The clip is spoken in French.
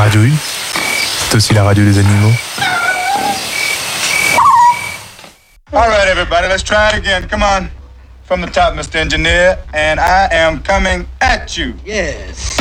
Radio U, c'est aussi la radio des animaux. All right, everybody, let's try it again. Come on. From the top, Mr. Engineer, and I am coming at you. Yes.